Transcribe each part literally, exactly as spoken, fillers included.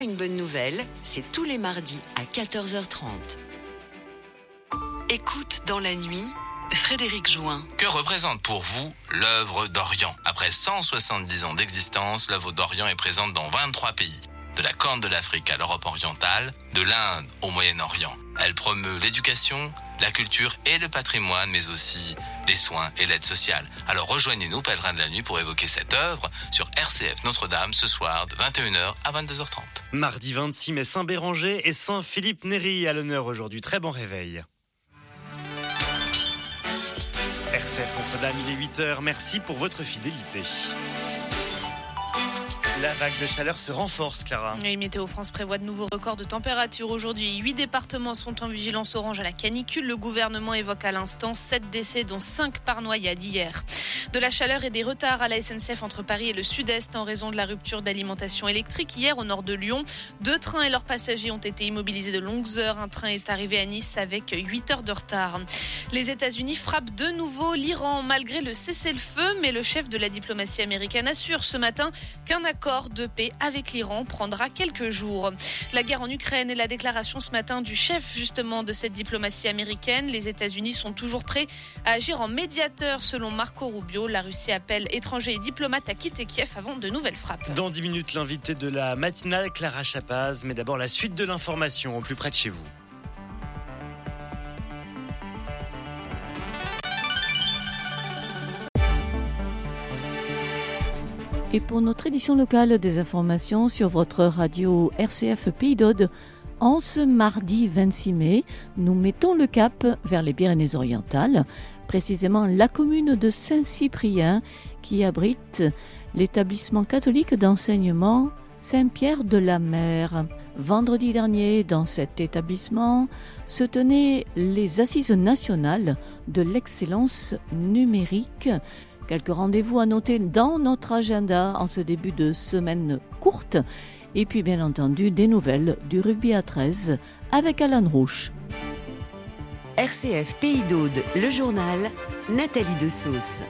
Une bonne nouvelle, c'est tous les mardis à quatorze heures trente. Écoute dans la nuit, Frédéric Join. Que représente pour vous l'œuvre d'Orient ? Après cent soixante-dix ans d'existence, l'œuvre d'Orient est présente dans vingt-trois pays. De la Corne de l'Afrique à l'Europe orientale, de l'Inde au Moyen-Orient. Elle promeut l'éducation, la culture et le patrimoine, mais aussi les soins et l'aide sociale. Alors rejoignez-nous, Pèlerins de la Nuit, pour évoquer cette œuvre sur R C F Notre-Dame ce soir de vingt et une heures à vingt-deux heures trente. Mardi vingt-six mai, Saint-Béranger et Saint-Philippe Néri à l'honneur aujourd'hui. Très bon réveil. R C F Notre-Dame, il est huit heures. Merci pour votre fidélité. La vague de chaleur se renforce, Clara. Oui, Météo France prévoit de nouveaux records de température aujourd'hui. Huit départements sont en vigilance orange à la canicule. Le gouvernement évoque à l'instant sept décès, dont cinq par noyade hier. De la chaleur et des retards à la S N C F entre Paris et le Sud-Est en raison de la rupture d'alimentation électrique. Hier, au nord de Lyon, deux trains et leurs passagers ont été immobilisés de longues heures. Un train est arrivé à Nice avec huit heures de retard. Les États-Unis frappent de nouveau l'Iran malgré le cessez-le-feu, mais le chef de la diplomatie américaine assure ce matin qu'un accord de paix avec l'Iran prendra quelques jours. La guerre en Ukraine et la déclaration ce matin du chef justement de cette diplomatie américaine. Les États-Unis sont toujours prêts à agir en médiateur selon Marco Rubio. La Russie appelle étrangers et diplomates à quitter Kiev avant de nouvelles frappes. Dans dix minutes, l'invité de la matinale, Clara Chapaz. Mais d'abord, la suite de l'information au plus près de chez vous. Et pour notre édition locale, des informations sur votre radio R C F Pays d'Aude. En ce mardi vingt-six mai, nous mettons le cap vers les Pyrénées-Orientales, précisément la commune de Saint-Cyprien qui abrite l'établissement catholique d'enseignement Saint-Pierre-de-la-Mer. Vendredi dernier, dans cet établissement, se tenaient les assises nationales de l'excellence numérique. Quelques rendez-vous à noter dans notre agenda en ce début de semaine courte. Et puis bien entendu des nouvelles du rugby à treize avec Alan Rouche. R C F Pays d'Aude, le journal, Nathalie Dessausse.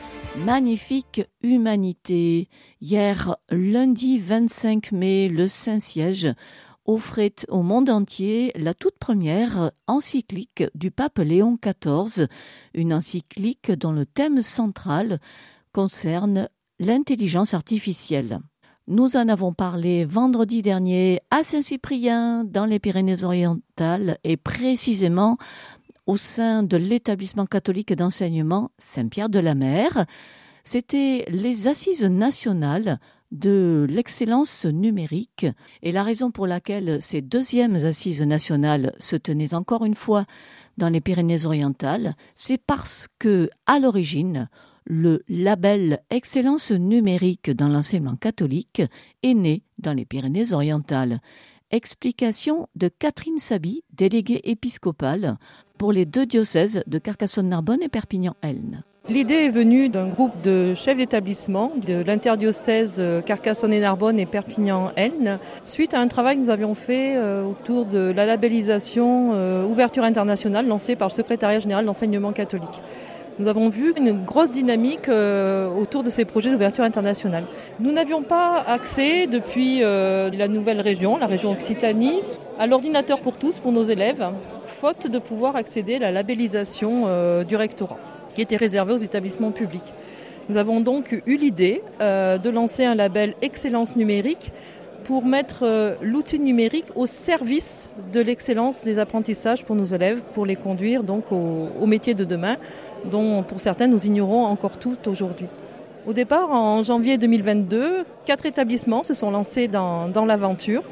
Magnifique humanité. Hier, lundi vingt-cinq mai, le Saint-Siège offrait au monde entier la toute première encyclique du pape Léon quatorze, une encyclique dont le thème central concerne l'intelligence artificielle. Nous en avons parlé vendredi dernier à Saint-Cyprien, dans les Pyrénées-Orientales, et précisément au sein de l'établissement catholique d'enseignement Saint-Pierre-de-la-Mer. C'était les assises nationales de l'excellence numérique, et la raison pour laquelle ces deuxièmes assises nationales se tenaient encore une fois dans les Pyrénées-Orientales, c'est parce que, à l'origine, le label Excellence numérique dans l'enseignement catholique est né dans les Pyrénées-Orientales. Explication de Catherine Saby, déléguée épiscopale pour les deux diocèses de Carcassonne-Narbonne et Perpignan-Elne. L'idée est venue d'un groupe de chefs d'établissement de l'interdiocèse Carcassonne et Narbonne et Perpignan-Elne, suite à un travail que nous avions fait autour de la labellisation Ouverture internationale lancée par le secrétariat général d'enseignement catholique. Nous avons vu une grosse dynamique autour de ces projets d'ouverture internationale. Nous n'avions pas accès depuis la nouvelle région, la région Occitanie, à l'ordinateur pour tous pour nos élèves, faute de pouvoir accéder à la labellisation du rectorat, qui était réservé aux établissements publics. Nous avons donc eu l'idée euh, de lancer un label Excellence numérique pour mettre euh, l'outil numérique au service de l'excellence des apprentissages pour nos élèves, pour les conduire donc au, au métier de demain, dont pour certains nous ignorons encore tout aujourd'hui. Au départ, en janvier deux mille vingt-deux, quatre établissements se sont lancés dans, dans l'aventure.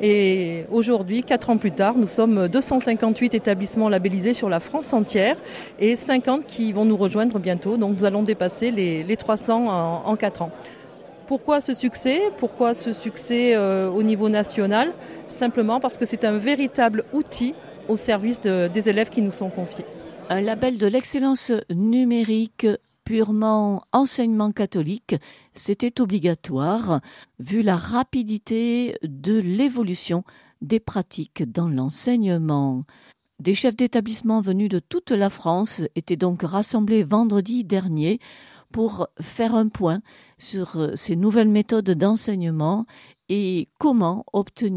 Et aujourd'hui, quatre ans plus tard, nous sommes deux cent cinquante-huit établissements labellisés sur la France entière et cinquante qui vont nous rejoindre bientôt. Donc nous allons dépasser les, les trois cents en, en quatre ans. Pourquoi ce succès ? Pourquoi ce succès euh, au niveau national ? Simplement parce que c'est un véritable outil au service de, des élèves qui nous sont confiés. Un label de l'excellence numérique purement enseignement catholique, c'était obligatoire, vu la rapidité de l'évolution des pratiques dans l'enseignement. Des chefs d'établissement venus de toute la France étaient donc rassemblés vendredi dernier pour faire un point sur ces nouvelles méthodes d'enseignement et comment obtenir